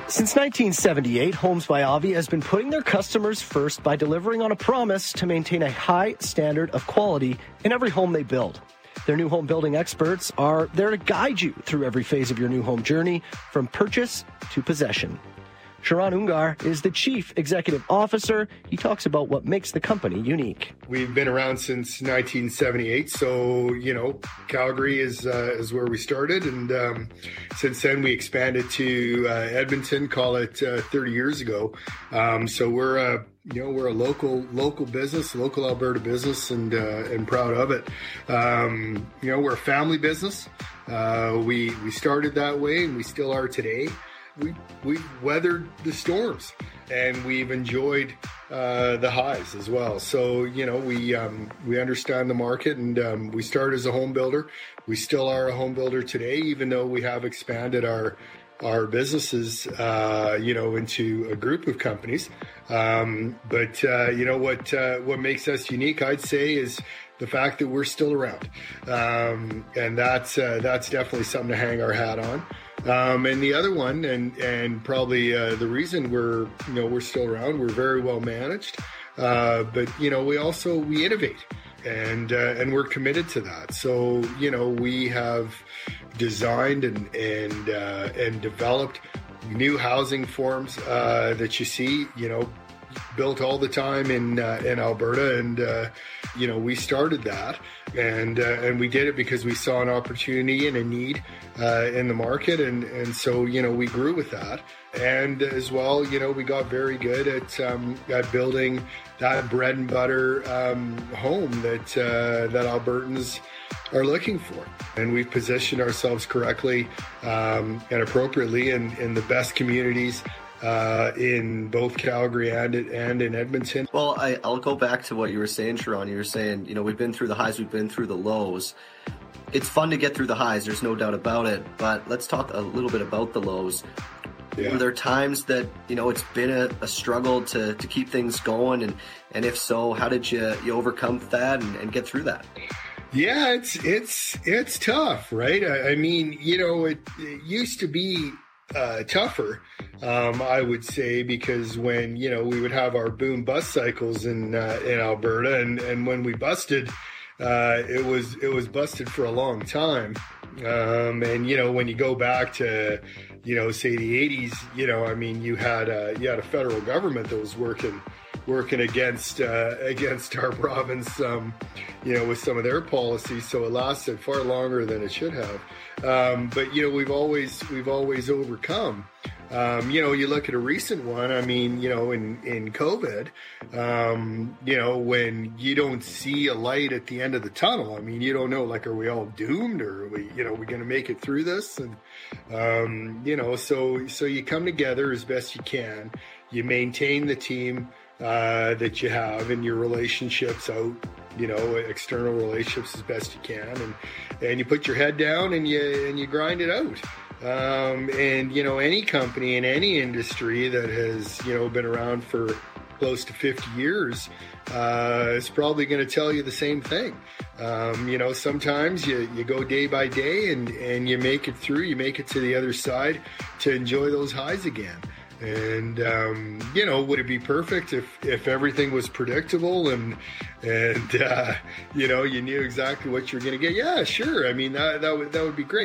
Since 1978, Homes by Avi has been putting their customers first by delivering on a promise to maintain a high standard of quality in every home they build. Their new home building experts are there to guide you through every phase of your new home journey, from purchase to possession. Sharon Ungar is the Chief Executive Officer. He talks about what makes the company unique. We've been around since 1978, so, Calgary is where we started. And since then, we expanded to Edmonton, call it 30 years ago. So we're a local business, local Alberta business, and proud of it. We're a family business. We started that way, and we still are today. We've weathered the storms, and we've enjoyed the highs as well. So, we understand the market, and we started as a home builder. We still are a home builder today, even though we have expanded our businesses, into a group of companies. But what makes us unique, I'd say, is the fact that we're still around. And that's definitely something to hang our hat on. And the other one, and probably the reason we're still around, we're very well managed. But we innovate, and we're committed to that. So we have designed and developed new housing forms that you see built all the time in Alberta, and we started that, and we did it because we saw an opportunity and a need in the market, and so we grew with that, and as well we got very good at building that bread and butter home that Albertans are looking for, and we've positioned ourselves correctly and appropriately in the best communities in both Calgary and in Edmonton. Well, I'll go back to what you were saying, Sharon. You were saying, we've been through the highs, we've been through the lows. It's fun to get through the highs, there's no doubt about it, but let's talk a little bit about the lows. Yeah. Were there times that, it's been a struggle to keep things going, and if so, how did you overcome that and get through that? Yeah, it's tough, right? I mean, it used to be tougher, I would say, because when we would have our boom bust cycles in Alberta, and when we busted, it was busted for a long time. And when you go back to say the 80s, I mean, you had a federal government that was working against our province, with some of their policies, so it lasted far longer than it should have. But we've always overcome. You look at a recent one. I mean, in COVID, when you don't see a light at the end of the tunnel. I mean, you don't know, like, are we all doomed, or are we going to make it through this? And so you come together as best you can. You maintain the team that you have, and your relationships out, external relationships as best you can, and you put your head down and you grind it out. And any company in any industry that has been around for close to 50 years is probably going to tell you the same thing. Sometimes you go day by day and you make it through, you make it to the other side to enjoy those highs again. And would it be perfect if everything was predictable and you knew exactly what you're going to get? Yeah, sure. I mean, that would be great.